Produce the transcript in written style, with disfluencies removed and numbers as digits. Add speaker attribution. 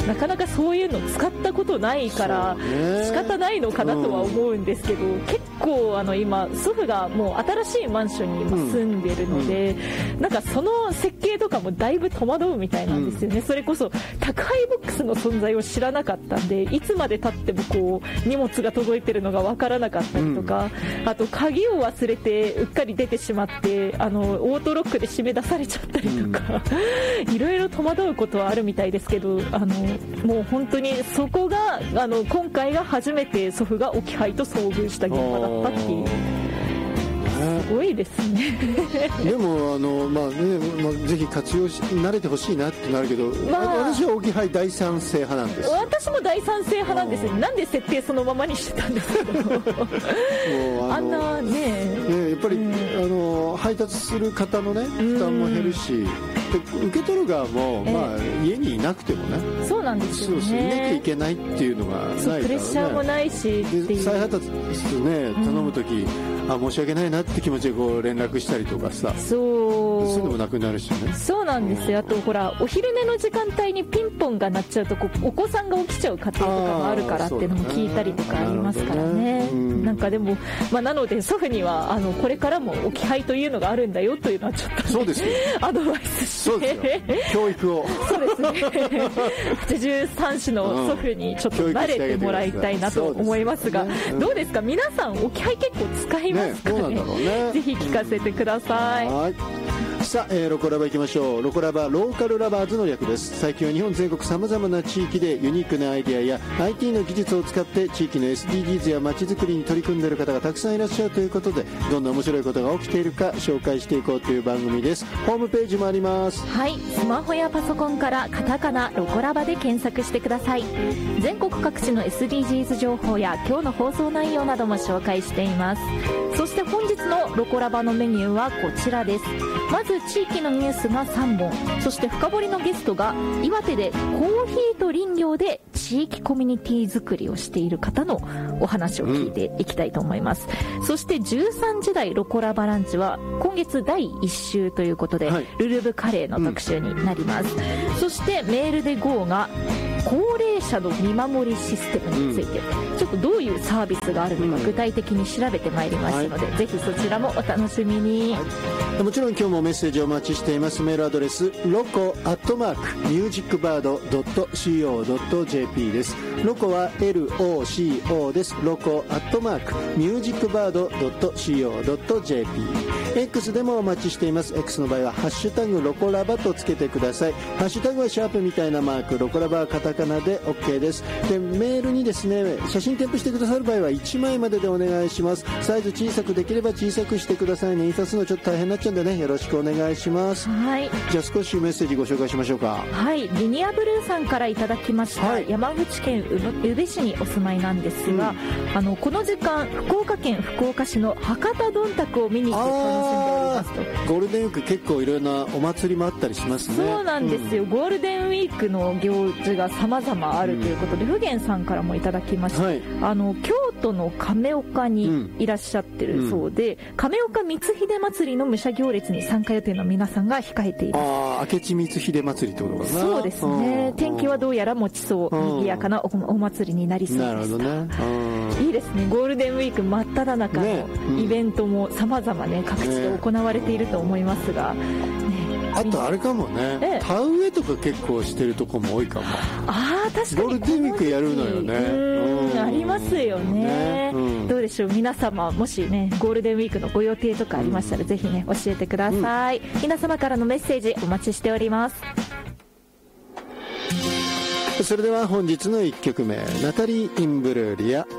Speaker 1: なかなかそういうの使ったことないから仕方ないのかなとは思うんですけど、結構今祖父がもう新しいマンションに今住んでるので、なんかその設計とかもだいぶ戸惑うみたいなんですよね。それこそ宅配ボックスの存在を知らなかったんで、いつまで経ってもこう荷物が届いてるのがわからなかったりとか、あと鍵を忘れてうっかり出てしまってオートロックで締め出されちゃったりとか、いろいろ戸惑うことはあるみたいですけど、もう本当にそこが今回が初めて祖父が置き配と遭遇した現場だったっていう。すごいですね。
Speaker 2: でもぜひ活用慣れてほしいなってなるけど、私は置き配大賛成派なんです。
Speaker 1: 私も大賛成派なんですよ。なんで設定そのままにしてたんですけどもう
Speaker 2: やっぱり、配達する方のね負担も減るし、で受け取る側も、家にいなくてもね、
Speaker 1: そうなんですよね。
Speaker 2: そういなきゃいけないっていうのがないからね。
Speaker 1: プレッシャーもないしっていう。
Speaker 2: 再配達ね頼むとき、申し訳ないなって気持ちでこう連絡したりとかさ、そうでもなくなるしね。
Speaker 1: そうなんですよ。あとほらお昼寝の時間帯にピンポンが鳴っちゃうとお子さんが起きちゃう家庭とかもあるからっていうのも聞いたりとかありますからね。なんかでも、なので祖父にはこれからも置き配というのがあるんだよというのはちょっと、
Speaker 2: そうですよ
Speaker 1: アドバイスして、
Speaker 2: そうですよ、教育を
Speaker 1: そうですね83歳の祖父にちょっと慣れてもらいたいなと思いますが、どうですか皆さん置き配結構使いますか ね。ぜひ聞かせてください。
Speaker 2: はい、さあ、ロコラバ行きましょう。ロコラバ、ローカルラバーズの略です。最近は日本全国さまざまな地域でユニークなアイデアや IT の技術を使って地域の SDGs や街づくりに取り組んでいる方がたくさんいらっしゃるということで、どんな面白いことが起きているか紹介していこうという番組です。ホームページもあります。
Speaker 1: はい、スマホやパソコンからカタカナロコラバで検索してください。全国各地の SDGs 情報や今日の放送内容なども紹介しています。そして本日のロコラバのメニューはこちらです。まず地域のニュースが3本、そして深掘りのゲストが岩手でコーヒーと林業で地域コミュニティ作りをしている方のお話を聞いていきたいと思います。そして13時台ロコラバランチは今月第1週ということで、ルルブカレーの特集になります。そしてメールで GO が高齢者の見守りシステムについて、ちょっとどういうサービスがあるのか具体的に調べてまいりましたので、ぜひそちらもお楽しみに。
Speaker 2: もちろん今日もメッセージをお待ちしています。メールアドレスloco@musicbird.co.jp です。ロコは LOCO です。loco@musicbird.co.jp。 X でもお待ちしています。 X の場合はハッシュタグロコラバとつけてください。ハッシュタグはシャープみたいなマーク、ロコラバはカタカナで OK です。でメールにですね写真添付してくださる場合は1枚まででお願いします。サイズ小さくできれば小さくしてくださいね。印刷するのちょっと大変になっちゃうんでね、よろしくお願いします。
Speaker 1: はい、
Speaker 2: じゃあ少しメッセージご紹介しましょうか。
Speaker 1: はい、リニアブルーさんからいただきました、山口県宇部市にお住まいなんですが、この時間福岡県福岡市の博多どんたくを見に行って楽しんでおりますと。
Speaker 2: ゴールデンウィーク結構いろいろなお祭りもあったりしますね。
Speaker 1: そうなんですよ、ゴールデンウィークの行事が様々あるということで、普賢さんからもいただきました、京都の亀岡にいらっしゃってるそうで、亀岡光秀祭りの武者行列に参加予定の皆さんが控えています。
Speaker 2: 明智光秀祭りってことかな。
Speaker 1: そうですね、天気はどうやら持ちそう、賑やかなお祭りになりそうです。なるほどね。いいですね、ゴールデンウィーク真っ只中のイベントも様々ね各地で行われていると思いますが、
Speaker 2: あとあれかもね、田植えとか結構してるとこも多いかも。
Speaker 1: 確かに
Speaker 2: ゴールデンウィークやるのよね。
Speaker 1: ありますよね。どうでしょう皆様、もしねゴールデンウィークのご予定とかありましたら、ぜひね教えてください。皆様からのメッセージお待ちしております。
Speaker 2: それでは本日の1曲目、ナタリー・インブルーリア、